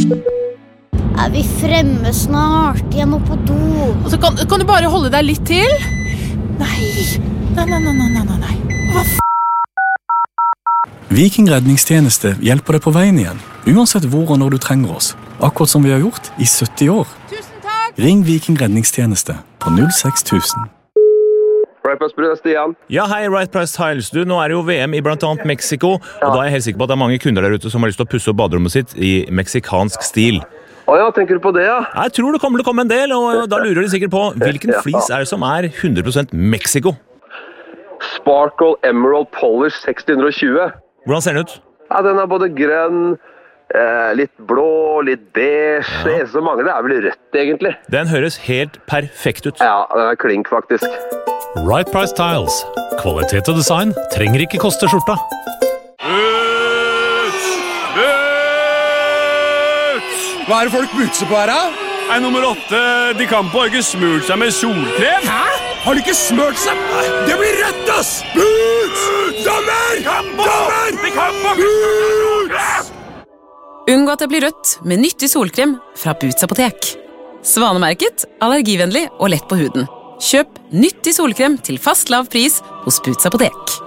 Vi fremme snart? Jeg må på do. Altså, kan du bare holde deg litt til? Nei. Hva Viking redningstjeneste hjelper deg på veien igjen, uansett hvor og når du trenger oss. Akkurat som vi har gjort i 70 år. Tusen takk! Ring Viking redningstjeneste på 06000. Right Price Tiles, Stian. Ja, hei, Right Price Tiles. Du, nå det jo VM i blant annet Mexico, og da jeg helt sikker på at det mange kunder der ute som har lyst til å pusse opp baderommet sitt i meksikansk stil. Ja, tenker du på det, ja? Jeg tror det kommer til å komme en del, og da lurer de sikkert på hvilken flis det som 100% Mexico. Sparkle Emerald Polish 620. Hvordan ser den ut? Ja, den både grønn, litt blå, litt beige. Ja. Det eneste som mangler vel rødt, egentlig. Den høres helt perfekt ut. Ja, den klink, faktisk. Right Price Tiles. Kvalitet og design trenger ikke koste skjorta. Hva det folk butser på her, da? Nummer 8, de Campo har ikke smurt seg med solkrem. Hæ? Har de ikke smurt seg? Det blir rødt, ass! Boots! Dommer! Dommer! De Campo! Boots! Unngå at det blir rødt med nyttig solkrem fra Boots apotek. Svanemerket, allergivennlig og lett på huden. Kjøp nyttig solkrem til fast lav pris hos Boots apotek.